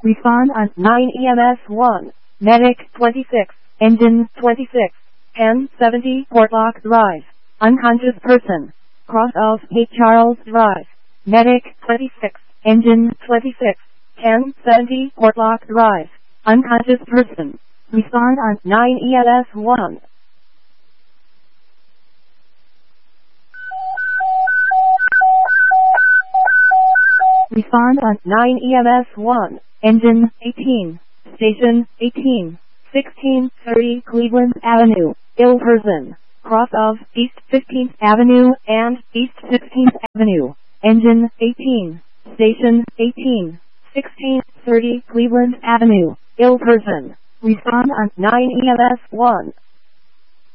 Respond on 9 EMS 1. Medic 26. Engine 26. 1070 Portlock Drive. Unconscious person. Cross of 8 Charles Drive. Medic 26. Engine 26. 1070 Portlock Drive. Unconscious person. Respond on 9 EMS 1. Respond on 9 EMS 1. Engine 18. Station 18. 1630 Cleveland Avenue. Ill person. Cross of East 15th Avenue and East 16th Avenue. Engine 18. Station 18. 1630 Cleveland Avenue. Ill person. Respond on 9 EMS 1.